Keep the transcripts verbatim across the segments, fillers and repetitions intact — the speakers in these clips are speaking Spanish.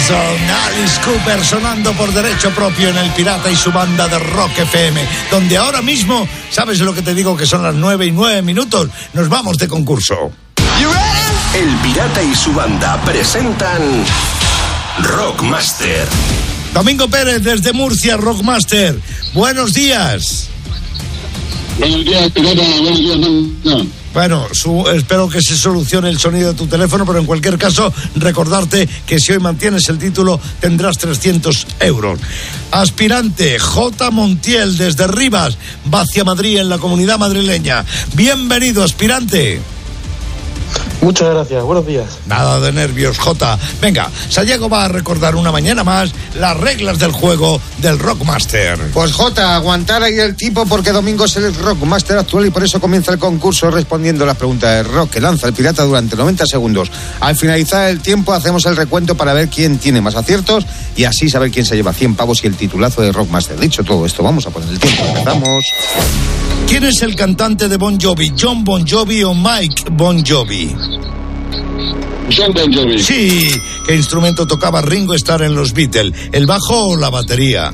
Temazo, Alice Cooper sonando por derecho propio en El Pirata y su banda de Rock F M, donde ahora mismo, ¿sabes lo que te digo? Que son las nueve y nueve minutos, nos vamos de concurso. El Pirata y su banda presentan Rockmaster. Domingo Pérez desde Murcia, Rockmaster, buenos días. Buenos días, Pirata, buenos días, no. Bueno, su, espero que se solucione el sonido de tu teléfono, pero en cualquier caso, recordarte que si hoy mantienes el título, tendrás trescientos euros. Aspirante J. Montiel, desde Rivas, Vacia Madrid, en la Comunidad Madrileña. Bienvenido, aspirante. Muchas gracias, buenos días. Nada de nervios, Jota. Venga, Sayago va a recordar una mañana más las reglas del juego del Rockmaster. Pues Jota, aguantar ahí el tipo porque Domingo es el Rockmaster actual y por eso comienza el concurso respondiendo las preguntas de rock que lanza el Pirata durante noventa segundos. Al finalizar el tiempo hacemos el recuento para ver quién tiene más aciertos y así saber quién se lleva cien pavos y el titulazo de Rockmaster. Dicho todo esto, vamos a poner el tiempo. Empezamos. ¿Quién es el cantante de Bon Jovi? ¿John Bon Jovi o Mike Bon Jovi? John Bon Jovi. Sí. ¿Qué instrumento tocaba Ringo Starr en los Beatles? ¿El bajo o la batería?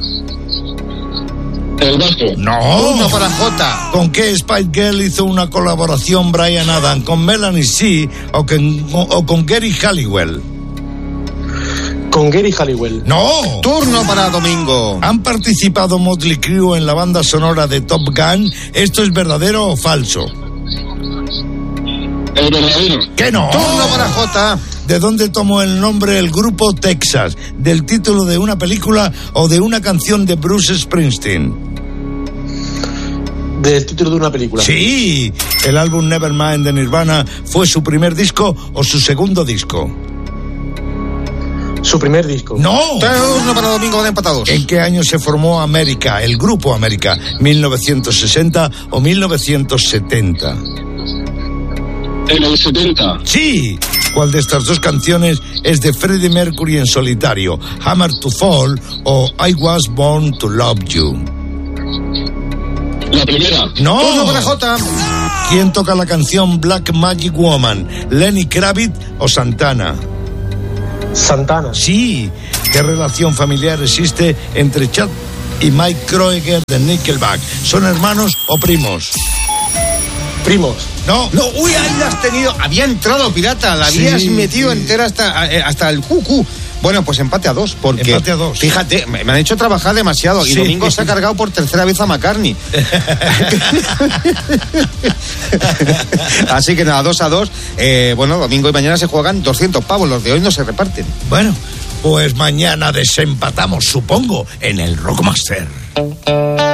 El bajo. No. Uno para Jota. ¿Con qué Spice Girl hizo una colaboración Bryan Adams? ¿Con Melanie C o con, o con Gary Halliwell? Con Gary Halliwell. No. Turno para Domingo. ¿Han participado Motley Crue en la banda sonora de Top Gun? ¿Esto es verdadero o falso? El verdadero. ¿Qué no? Turno para Jota. ¿De dónde tomó el nombre el grupo Texas? ¿Del título de una película o de una canción de Bruce Springsteen? Del título de una película. Sí. ¿El álbum Nevermind de Nirvana fue su primer disco o su segundo disco? Su primer disco. ¡No! Turno para Domingo de empatados. ¿En qué año se formó América, el grupo América? ¿mil novecientos sesenta o mil novecientos setenta? En el setenta. Sí. ¿Cuál de estas dos canciones es de Freddie Mercury en solitario? ¿Hammer to Fall o I Was Born to Love You? La primera. ¡No! Turno para Jota. ¿Quién toca la canción Black Magic Woman? ¿Lenny Kravitz o Santana? Santana. Sí. ¿Qué relación familiar existe entre Chad y Mike Kroeger de Nickelback? ¿Son hermanos o primos? Primos. No. No, uy, ahí la has tenido. Había entrado, Pirata, la habías Sí, metido sí. entera hasta, hasta el cucú. Bueno, pues empate a dos, porque... Empate a dos. Fíjate, me, me han hecho trabajar demasiado y Sí. Domingo se ha cargado por tercera vez a McCartney. Así que nada, dos a dos. Eh, bueno, domingo y mañana se juegan doscientos pavos, los de hoy no se reparten. Bueno, pues mañana desempatamos, supongo, en el Rockmaster.